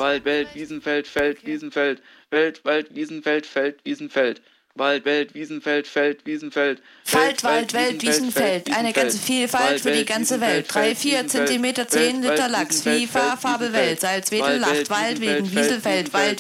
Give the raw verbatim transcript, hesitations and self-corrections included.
Wald, Welt, Wiesenfeld, Feld, Wiesenfeld, Welt, Wald, Wiesenfeld, Feld, Wiesenfeld. Wald, Welt, Wiesenfeld, Feld, Wiesenfeld. Wald, Wald, Welt, Wiesenfeld. Eine ganze Vielfalt für die ganze Welt. Drei, vier Zentimeter, zehn Liter Lachs. Vieh, Fahr, Farbe, Welt. Salzwedel, Lacht, Wald, Wegen, Wieselfeld, Wald,